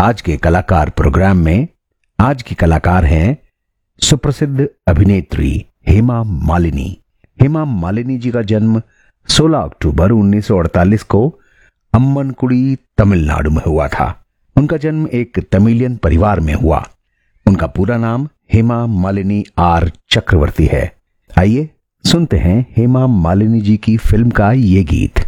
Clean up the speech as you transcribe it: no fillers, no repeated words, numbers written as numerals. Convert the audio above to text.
आज के कलाकार प्रोग्राम में आज की कलाकार हैं सुप्रसिद्ध अभिनेत्री हेमा मालिनी। हेमा मालिनी जी का जन्म 16 अक्टूबर 1948 को अम्मनकुड़ी, तमिलनाडु में हुआ था। उनका जन्म एक तमिलियन परिवार में हुआ। उनका पूरा नाम हेमा मालिनी आर चक्रवर्ती है। आइए सुनते हैं हेमा मालिनी जी की फिल्म का ये गीत।